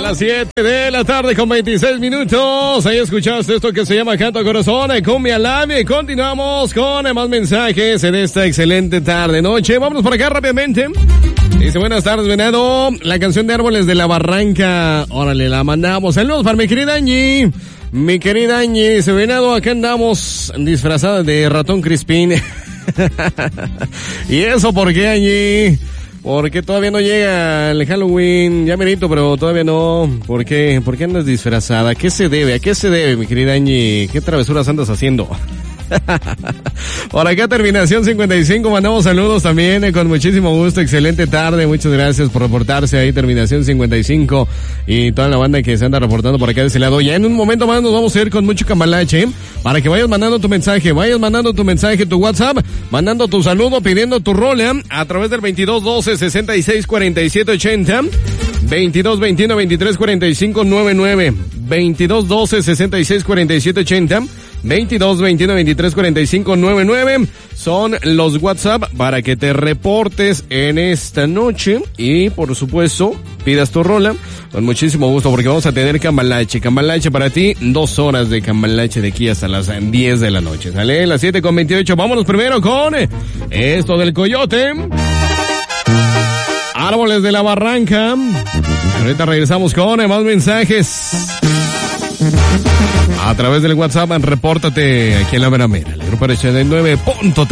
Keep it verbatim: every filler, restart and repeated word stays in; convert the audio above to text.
las siete de la tarde con veintiséis minutos. Ahí escuchaste esto que se llama Canto Corazón con mi Alami. Continuamos con más mensajes en esta excelente tarde noche. Vámonos por acá rápidamente. Dice, buenas tardes, venado. La canción de Árboles de la Barranca. Órale, la mandamos. Saludos para mi querida Angie. Mi querida Angie. Dice, venado, acá andamos disfrazada de ratón Crispín. ¿Y eso por qué, Angie? Porque todavía no llega el Halloween, ya merito, pero todavía no. ¿Por qué? ¿Por qué andas disfrazada? ¿A qué se debe? ¿A qué se debe, mi querida Angie? ¿Qué travesuras andas haciendo? Por acá, terminación cincuenta y cinco, mandamos saludos también, eh, con muchísimo gusto, excelente tarde, muchas gracias por reportarse ahí, terminación cincuenta y cinco, y toda la banda que se anda reportando por acá de ese lado. Ya en un momento más nos vamos a ir con mucho cambalache, ¿eh? Para que vayas mandando tu mensaje, vayas mandando tu mensaje, tu WhatsApp, mandando tu saludo, pidiendo tu rola, a través del veintidós doce sesenta y seis cuarenta y siete ochenta, veintidós veintiuno veintitrés cuarenta y cinco noventa y nueve, veintidós doce sesenta y seis cuarenta y siete ochenta, veintidós veintiuno veintitrés cuarenta y cinco noventa y nueve son los WhatsApp para que te reportes en esta noche y por supuesto pidas tu rola con muchísimo gusto, porque vamos a tener cambalache, cambalache para ti, dos horas de cambalache de aquí hasta las diez de la noche, ¿sale? Las siete con veintiocho, vámonos primero con esto del Coyote, Árboles de la Barranca. Ahorita regresamos con más mensajes a través del WhatsApp. Repórtate aquí en la Mera Mera, el grupo ochenta y nueve punto tres.